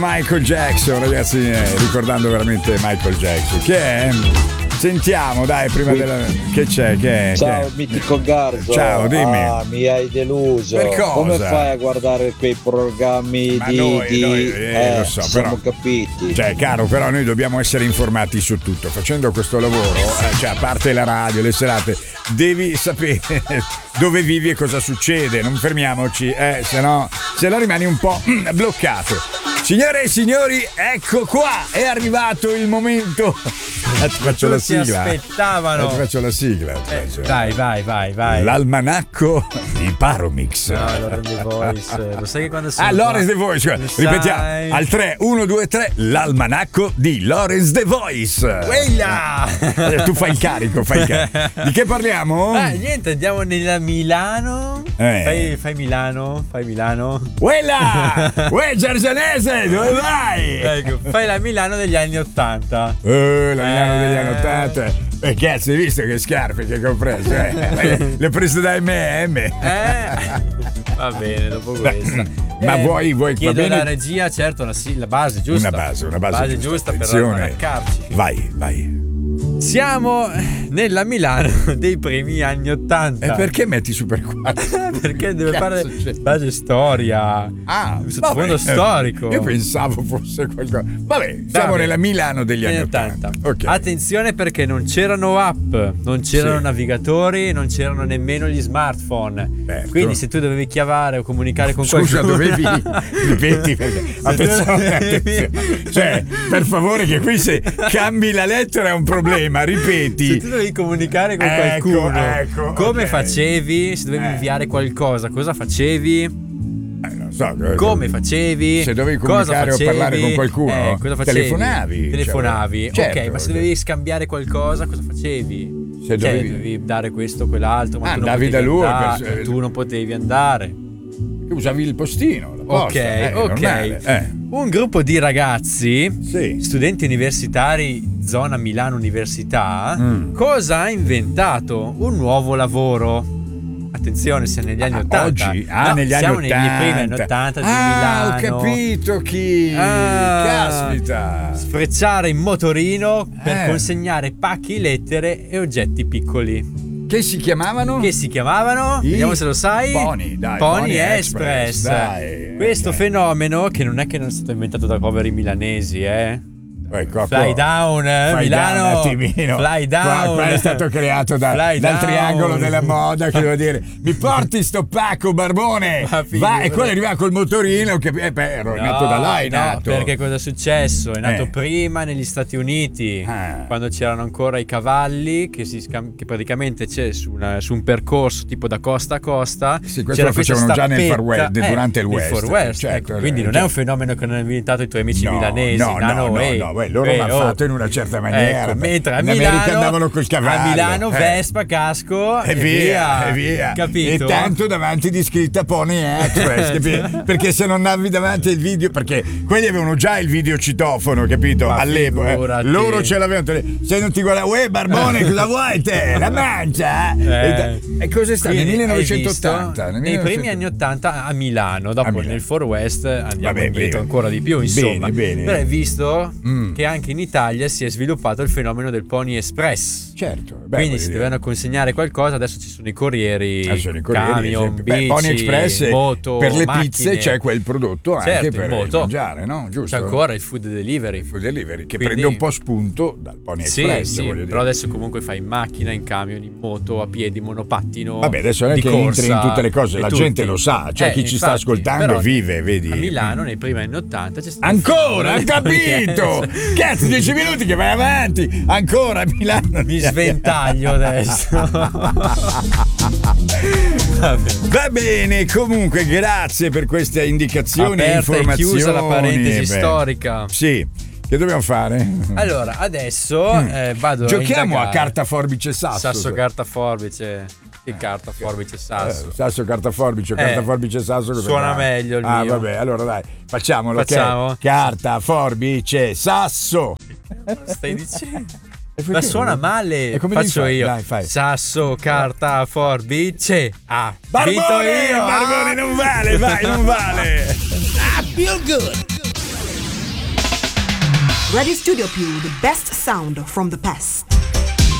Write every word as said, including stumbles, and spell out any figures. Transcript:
Michael Jackson, ragazzi, eh, ricordando veramente Michael Jackson. Che è? Sentiamo, dai, prima della. Che c'è? Che è? Ciao, che è? mitico Garzo. Ciao, dimmi. Ah, mi hai deluso. Per cosa? Come fai a guardare quei programmi Ma di. noi, di... noi eh, eh, lo so, siamo però. capiti. Cioè, caro, però noi dobbiamo essere informati su tutto. Facendo questo lavoro, eh, cioè, a parte la radio, le serate, devi sapere dove vivi e cosa succede. Non fermiamoci, eh, se no, se no rimani un po' bloccato. Signore e signori, ecco qua, è arrivato il momento. Eh, ti faccio la Tutti sigla. aspettavano. Eh, ti faccio la sigla. ti Eh, faccio. vai, vai, vai, vai. L'almanacco di Paromix. No, Lorenz The Voice. Lo sai che quando sono Ah, Lorenz The Voice. Lo Ripetiamo. sai. Al tre, uno, due, tre. L'almanacco di Lorenz The Voice. Quella! Eh, tu fai il carico, fai il carico. Di che parliamo? Ah, niente, andiamo nella Milano. Eh. Fai, fai Milano, fai Milano. Quella! Uè, Giargianese, dove vai? Ecco, fai la Milano degli anni Ottanta. Eh, la Milano degli anni Eh. Ottanta. E cazzo, hai visto che scarpe che ho preso? Eh? Le ho prese da emme e emme. Eh? Va bene, dopo questa. Ma Eh, vuoi, vuoi va chiedo bene? alla regia, certo, la, sì, la base giusta. Una base, una base, giusta, per Attenzione. almanaccarci. Vai, vai. Siamo nella Milano dei primi anni Ottanta. E perché metti Super quattro? Perché deve Cazzo fare c'è? base storia. Ah, sottofondo vabbè. storico. Io pensavo fosse qualcosa. Vabbè, siamo Vabbè. nella Milano degli anni ottanta. Ok. Attenzione, perché non c'erano app, non c'erano Sì. navigatori, non c'erano nemmeno gli smartphone. Certo. Quindi se tu dovevi chiamare o comunicare con Scusa, qualcuno dovevi ripeti perché attenzione, attenzione. Cioè, per favore, che qui se cambi la lettera è un problema, ripeti. Se tu dovevi comunicare con Ecco, qualcuno, ecco, come ok. facevi? Se dovevi Eh. inviare qualcosa, cosa facevi? Eh, non so, eh, Come facevi? Se dovevi Cosa comunicare o facevi? parlare con qualcuno, eh, cosa facevi? telefonavi. Telefonavi, Cioè, ok, certo, ma se ok. dovevi scambiare qualcosa, cosa facevi? Se Cioè, dovevi- dovevi dare questo o quell'altro, ma Ah, tu non andavi potevi da lui andare, per- tu non potevi andare. Usavi il postino, la posta, Ok, eh, ok. normale, eh. Un gruppo di ragazzi, Sì. studenti universitari, zona Milano Università, Mm. cosa ha inventato? Un nuovo lavoro. Attenzione, siamo negli anni Ah, ottanta. oggi? Ah, No, negli anni siamo ottanta. negli primi anni ottanta di ah, Milano. ho capito chi. Ah, Caspita. Sfrecciare in motorino per Eh. consegnare pacchi, lettere e oggetti piccoli. Che si chiamavano? Che si chiamavano? I Vediamo se lo sai. Pony, dai, Pony Pony Express. Express, dai. Questo Dai. fenomeno, che non è che non è stato inventato da poveri milanesi, eh. Ecco, Fly down, eh, Fly Milano. down un attimino. Fly down. Qua, qua è stato creato da- Fly dal down. triangolo della moda, che devo dire, mi porti sto pacco, barbone. Ma Va, e figurati. poi arriva col motorino che eh, beh, ero nato da là, è no, nato. perché cosa è successo? È nato Eh. prima negli Stati Uniti, Ah. quando c'erano ancora i cavalli, che, si scam- che praticamente c'è su, una- su un percorso tipo da costa a costa. Sì, questo c'era lo questa facevano già nel stappetta- Far West, eh, durante il nel West, Far West, certo, ecco. Quindi non certo. è un fenomeno che hanno inventato i tuoi amici No, milanesi. no, no, no, no, ehi, no, beh, loro ehi, l'hanno oh. fatto in una certa maniera. Ecco, beh. mentre a in Milano, America andavano col cavallo. a Milano eh. Vespa, casco E via, e via. Capito? E tanto davanti di scritta Pony Express, capito? Perché se non andavi davanti il video, perché quelli avevano già il videocitofono, capito? Ma All'epoca. eh. figurati. Loro ce l'avevano. Se non ti guarda, uè barbone, cosa vuoi te? La mancia? Eh. E cosa sta? Nel Quindi, millenovecentottanta. hai nel visto? Nei primi millenovecento anni ottanta a Milano, dopo A Milano. nel Far West andiamo Vabbè, indietro bene. ancora di più, insomma. Bene, bene. Però hai visto Mm. che anche in Italia si è sviluppato il fenomeno del Pony Express. Certo. beh, Quindi voglio si dire. dovevano consegnare qualcosa, adesso ci sono i corrieri, Ah, sono i corrieri, camion, esempio. Beh, bici, Pony Express moto, per le macchine. pizze c'è quel prodotto anche Certo, per in moto. mangiare, no? Giusto? C'è ancora il food delivery. Food delivery che Quindi- prende un po' spunto dal Pony Sì, Express, sì, voglio dire. però adesso comunque fai in macchina, in camion, in moto, a piedi, monopattino. Vabbè, adesso non è di che corsa, entri in tutte le cose, e la tutti. gente lo sa, cioè Eh, chi ci sta infatti, ascoltando però vive, vedi. A Milano nei primi anni ottanta c'è stato Ancora, il ha fenomeno- capito! Cazzo, dieci minuti che vai avanti! Ancora a Milano! Mi sventaglio adesso. Vabbè. Va bene, comunque grazie per queste indicazioni e Aperta e informazioni. chiusa la parentesi Beh, storica. Sì, che dobbiamo fare? Allora, adesso eh, vado Giochiamo a a indagare. carta forbice sasso. Sasso, carta, forbice. Che carta, forbice, sasso. Eh, sasso, carta, forbice, carta, Eh, forbice, sasso. cosa suona fai? meglio il Ah, mio. vabbè, allora dai, facciamolo. ok? Facciamo? Carta, forbice, sasso. Stai dicendo? E Ma perché? suona male. E come devi Faccio fare? io. Dai, fai. Sasso, carta, forbice. Ah, vinto Barbone, io. Barbone, non vale, vai, non vale. I feel good. Radio Studio più, the best sound from the past.